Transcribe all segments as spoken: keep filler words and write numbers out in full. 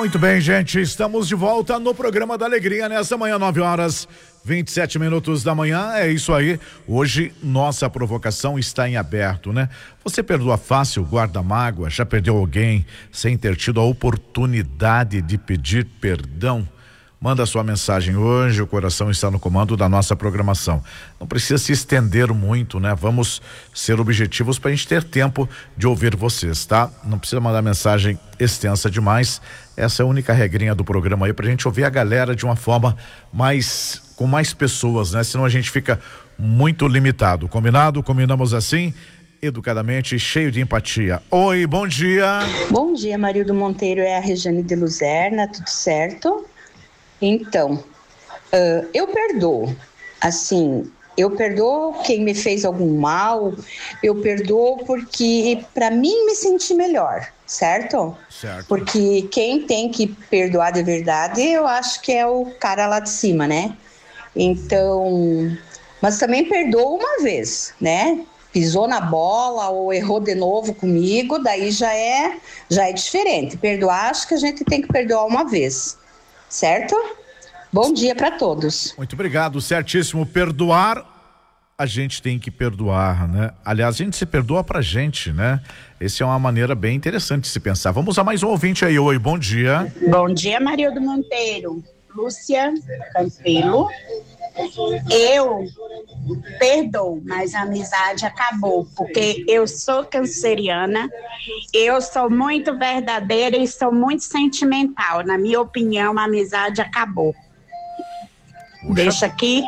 Muito bem, gente, estamos de volta no programa da Alegria nessa manhã, nove horas vinte e sete minutos da manhã. É isso aí. Hoje nossa provocação está em aberto, né? Você perdoa fácil, guarda mágoa, já perdeu alguém sem ter tido a oportunidade de pedir perdão? Manda sua mensagem hoje, o coração está no comando da nossa programação. Não precisa se estender muito, né? Vamos ser objetivos para a gente ter tempo de ouvir vocês, tá? Não precisa mandar mensagem extensa demais. Essa é a única regrinha do programa aí, pra gente ouvir a galera de uma forma mais, com mais pessoas, né? Senão a gente fica muito limitado. Combinado? Combinamos assim, educadamente, cheio de empatia. Oi, bom dia. Bom dia, Marildo Monteiro, é a Regiane de Luzerna, tudo certo? Então, uh, eu perdoo, assim, eu perdoo quem me fez algum mal, eu perdoo porque para mim me sentir melhor, certo? Certo. Porque quem tem que perdoar de verdade, eu acho que é o cara lá de cima, né? Então, mas também perdoo uma vez, né? Pisou na bola ou errou de novo comigo, daí já é, já é diferente. Perdoar, acho que a gente tem que perdoar uma vez. Certo? Bom dia para todos. Muito obrigado, certíssimo. Perdoar, a gente tem que perdoar, né? Aliás, a gente se perdoa pra gente, né? Essa é uma maneira bem interessante de se pensar. Vamos a mais um ouvinte aí. Oi, bom dia. Bom dia, Marildo Monteiro. Lúcia Campelo. Eu perdoo, mas a amizade acabou, porque eu sou canceriana, eu sou muito verdadeira e sou muito sentimental. Na minha opinião, a amizade acabou. Puxa. Deixa aqui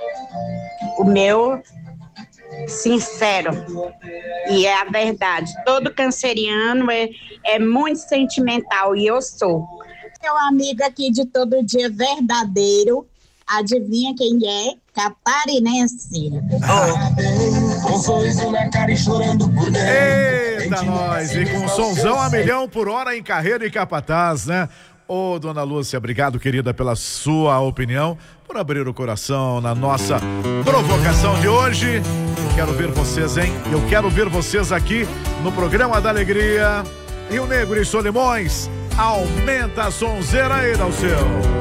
o meu sincero, e é a verdade. Todo canceriano é, é muito sentimental, e eu sou. Meu amigo aqui de todo dia verdadeiro. Adivinha quem é? Catarinense. Oh. Com sorriso na cara e chorando por dentro. Eita, nós! E com somzão a milhão por hora em Carreiro e Capataz, né? Ô, dona Lúcia, obrigado, querida, pela sua opinião, por abrir o coração na nossa provocação de hoje. Eu quero ver vocês, hein? Eu quero ver vocês aqui no programa da Alegria. Rio Negro e Solimões, aumenta a sonzeira aí, Dalceu.